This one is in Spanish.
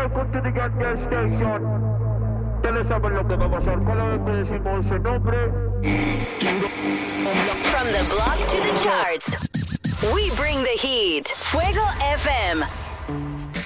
welcome to the Goddamn Station. Ustedes saben lo que va a pasar cada vez que decimos ese nombre. From the block to the charts, we bring the heat. Fuego FM.